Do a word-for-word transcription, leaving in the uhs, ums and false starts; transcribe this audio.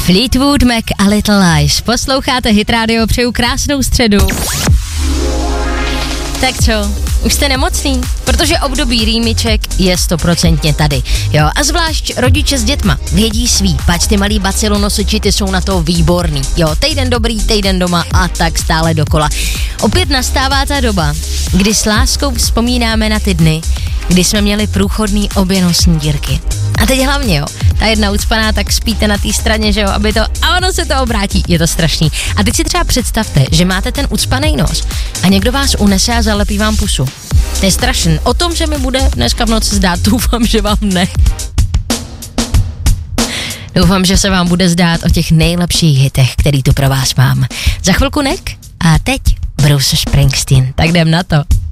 Fleetwood Mac a Little Lies. Posloucháte Hit Radio, přeju krásnou středu. Tak co, už jste nemocný? Protože období rýmiček je stoprocentně tady. Jo, a zvlášť rodiče s dětma vědí svý, pač ty malý bacilonosiči, ty jsou na to výborný. Jo, týden dobrý, týden doma a tak stále dokola. Opět nastává ta doba, kdy s láskou vzpomínáme na ty dny, kdy jsme měli průchodný obě nosní dírky. A teď hlavně, jo, ta jedna ucpaná, tak spíte na té straně, že jo, aby to, a ono se to obrátí, je to strašný. A teď si třeba představte, že máte ten ucpaný nos a někdo vás unese a zalepí vám pusu. To je strašný. O tom, že mi bude dneska v noci zdát, doufám, že vám ne. Doufám, že se vám bude zdát o těch nejlepších hitech, který tu pro vás mám. Za chvilku Nek a teď Bruce Springsteen. Tak jdem na to.